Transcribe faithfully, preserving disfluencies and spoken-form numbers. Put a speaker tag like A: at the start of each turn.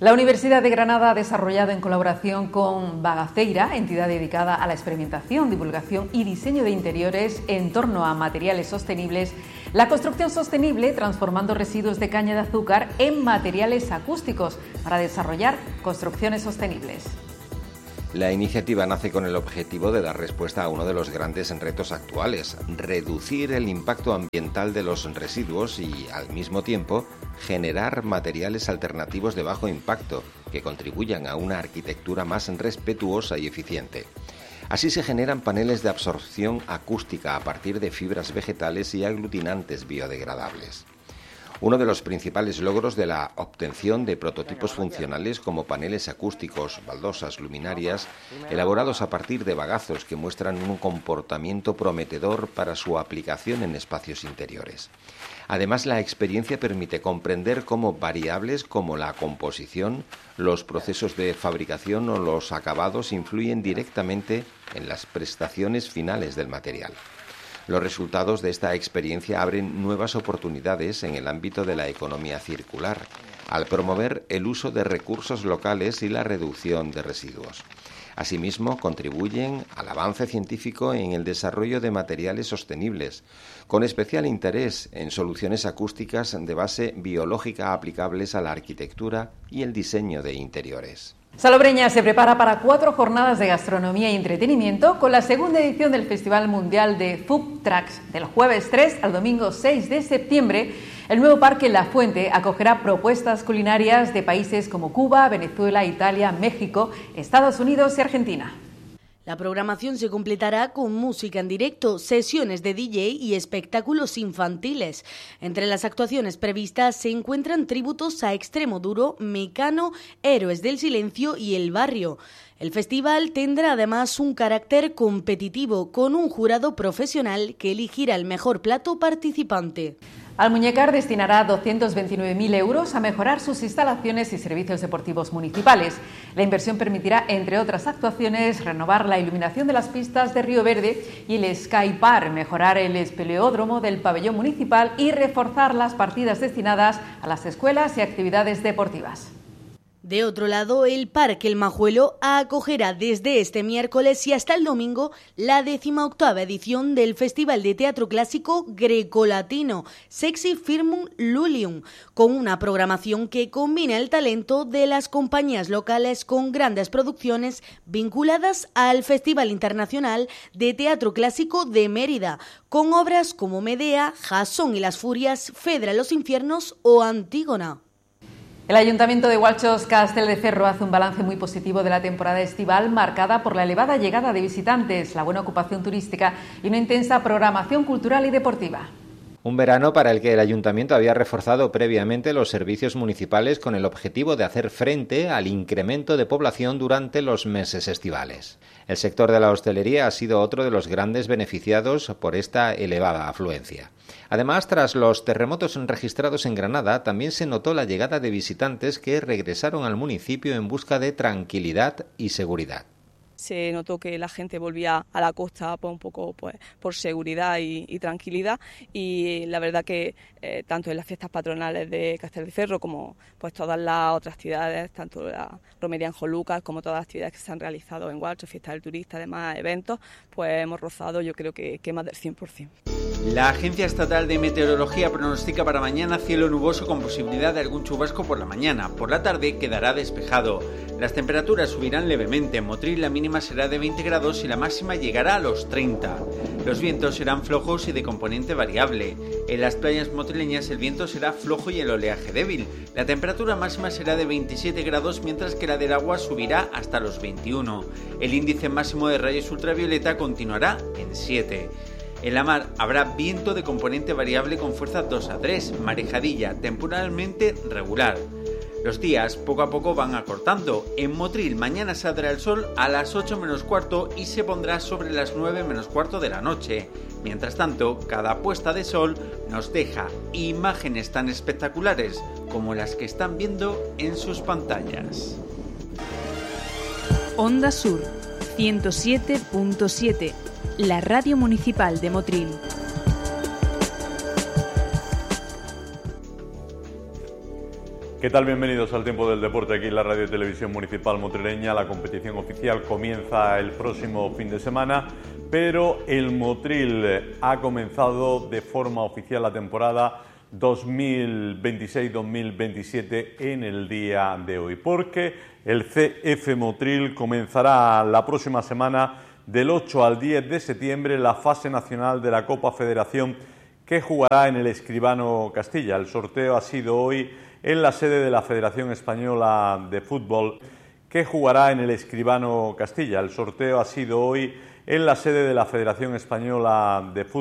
A: La Universidad de Granada ha desarrollado en colaboración con Bagaceira, entidad dedicada a la experimentación, divulgación y diseño de interiores en torno a materiales sostenibles, la construcción sostenible transformando residuos de caña de azúcar en materiales acústicos para desarrollar construcciones sostenibles.
B: La iniciativa nace con el objetivo de dar respuesta a uno de los grandes retos actuales, reducir el impacto ambiental de los residuos y, al mismo tiempo, generar materiales alternativos de bajo impacto que contribuyan a una arquitectura más respetuosa y eficiente. Así se generan paneles de absorción acústica a partir de fibras vegetales y aglutinantes biodegradables. Uno de los principales logros de la obtención de prototipos funcionales como paneles acústicos, baldosas, luminarias, elaborados a partir de bagazos que muestran un comportamiento prometedor para su aplicación en espacios interiores. Además, la experiencia permite comprender cómo variables como la composición, los procesos de fabricación o los acabados influyen directamente en las prestaciones finales del material. Los resultados de esta experiencia abren nuevas oportunidades en el ámbito de la economía circular, al promover el uso de recursos locales y la reducción de residuos. Asimismo, contribuyen al avance científico en el desarrollo de materiales sostenibles, con especial interés en soluciones acústicas de base biológica aplicables a la arquitectura y el diseño de interiores.
A: Salobreña se prepara para cuatro jornadas de gastronomía y entretenimiento con la segunda edición del Festival Mundial de Food Trucks. Del jueves tres al domingo seis de septiembre, el nuevo Parque La Fuente acogerá propuestas culinarias de países como Cuba, Venezuela, Italia, México, Estados Unidos y Argentina.
C: La programación se completará con música en directo, sesiones de D J y espectáculos infantiles. Entre las actuaciones previstas se encuentran tributos a Extremoduro, Mecano, Héroes del Silencio y El Barrio. El festival tendrá además un carácter competitivo con un jurado profesional que elegirá el mejor plato participante.
A: Almuñécar destinará doscientos veintinueve mil euros a mejorar sus instalaciones y servicios deportivos municipales. La inversión permitirá, entre otras actuaciones, renovar la iluminación de las pistas de Río Verde y el Sky Park, mejorar el espeleódromo del pabellón municipal y reforzar las partidas destinadas a las escuelas y actividades deportivas.
C: De otro lado, el Parque El Majuelo acogerá desde este miércoles y hasta el domingo la decimoctava edición del Festival de Teatro Clásico Grecolatino Sexy Firmum Lulium, con una programación que combina el talento de las compañías locales con grandes producciones vinculadas al Festival Internacional de Teatro Clásico de Mérida, con obras como Medea, Jasón y las Furias, Fedra los Infiernos o Antígona.
A: El Ayuntamiento de Gualchos Castelldefels hace un balance muy positivo de la temporada estival, marcada por la elevada llegada de visitantes, la buena ocupación turística y una intensa programación cultural y deportiva.
B: Un verano para el que el Ayuntamiento había reforzado previamente los servicios municipales con el objetivo de hacer frente al incremento de población durante los meses estivales. El sector de la hostelería ha sido otro de los grandes beneficiados por esta elevada afluencia. Además, tras los terremotos registrados en Granada, también se notó la llegada de visitantes que regresaron al municipio en busca de tranquilidad y seguridad.
D: Se notó que la gente volvía a la costa pues, un poco pues, por seguridad y, y tranquilidad, y la verdad que eh, tanto en las fiestas patronales de Castelldefels como pues todas las otras actividades, tanto la romería en Jolucas como todas las actividades que se han realizado en Gualchos, fiesta del turista, además eventos, pues hemos rozado yo creo que, que más del cien por ciento.
E: La Agencia Estatal de Meteorología pronostica para mañana cielo nuboso con posibilidad de algún chubasco por la mañana. Por la tarde quedará despejado. Las temperaturas subirán levemente. En Motril la mínima será de veinte grados y la máxima llegará a los treinta. Los vientos serán flojos y de componente variable. En las playas motrileñas el viento será flojo y el oleaje débil. La temperatura máxima será de veintisiete grados, mientras que la del agua subirá hasta los veintiuno. El índice máximo de rayos ultravioleta continuará en siete. En la mar habrá viento de componente variable con fuerza dos a tres, marejadilla temporalmente regular. Los días poco a poco van acortando. En Motril mañana saldrá el sol a las ocho menos cuarto y se pondrá sobre las nueve menos cuarto de la noche. Mientras tanto, cada puesta de sol nos deja imágenes tan espectaculares como las que están viendo en sus pantallas.
F: Onda Sur, ciento siete punto siete. La radio municipal de Motril.
G: ¿Qué tal? Bienvenidos al Tiempo del Deporte aquí en la Radio y Televisión Municipal Motrileña. La competición oficial comienza el próximo fin de semana, pero el Motril ha comenzado de forma oficial la temporada dos mil veintiséis dos mil veintisiete en el día de hoy, porque el C F Motril comenzará la próxima semana del ocho al diez de septiembre la fase nacional de la Copa Federación, que jugará en el Escribano Castilla. El sorteo ha sido hoy en la sede de la Federación Española de Fútbol, que jugará en el Escribano Castilla. El sorteo ha sido hoy en la sede de la Federación Española de Fútbol.